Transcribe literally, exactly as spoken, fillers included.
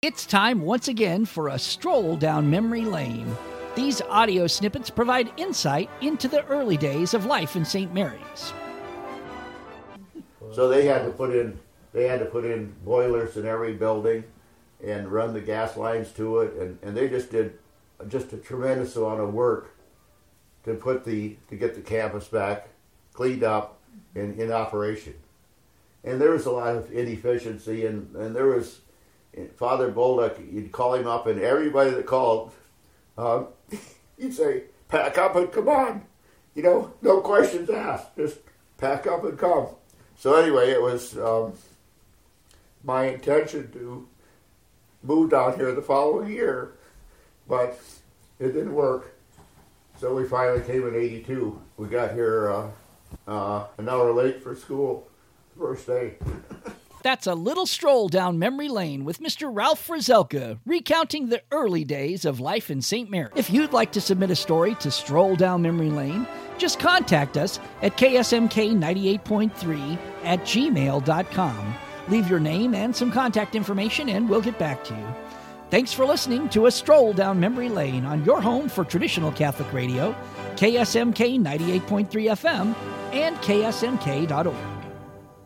It's time once again for a stroll down memory lane. These audio snippets provide insight into the early days of life in Saint Mary's. So they had to put in they had to put in boilers in every building and run the gas lines to it, and, and they just did just a tremendous amount of work to put the to get the campus back cleaned up and in operation. And there was a lot of inefficiency, and, and there was Father Bolduc, you'd call him up, and everybody that called, um, he'd say, pack up and come on. You know, no questions asked, just pack up and come. So anyway, it was um, my intention to move down here the following year, but it didn't work. So we finally came in eighty-two. We got here uh, uh, an hour late for school the first day. That's a little stroll down memory lane with Mister Ralph Ryzelka, recounting the early days of life in Saint Mary. If you'd like to submit a story to Stroll Down Memory Lane, just contact us at K S M K ninety-eight point three at gmail dot com. Leave your name and some contact information, and we'll get back to you. Thanks for listening to a stroll down memory lane on your home for traditional Catholic radio, K S M K ninety-eight point three F M and K S M K dot org.